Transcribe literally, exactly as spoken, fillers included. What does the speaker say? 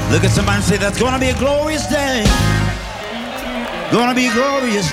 Look at somebody and say, that's gonna be a glorious day. Gonna be a glorious